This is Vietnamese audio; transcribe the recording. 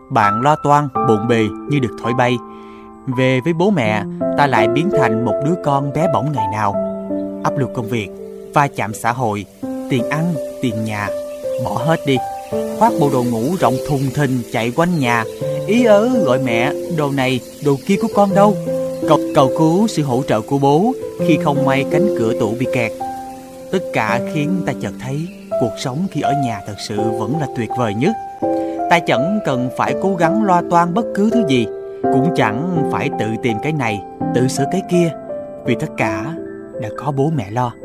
bạn lo toan, bộn bề như được thổi bay. Về với bố mẹ, ta lại biến thành một đứa con bé bỏng ngày nào. Áp lực công việc, va chạm xã hội, tiền ăn, tiền nhà, bỏ hết đi. Khoác bộ đồ ngủ rộng thùng thình chạy quanh nhà, ý ớ gọi mẹ, đồ này, đồ kia của con đâu. Cầu cứu sự hỗ trợ của bố khi không may cánh cửa tủ bị kẹt. Tất cả khiến ta chợt thấy cuộc sống khi ở nhà thật sự vẫn là tuyệt vời nhất. Ta chẳng cần phải cố gắng lo toan bất cứ thứ gì, cũng chẳng phải tự tìm cái này, tự sửa cái kia, vì tất cả đã có bố mẹ lo.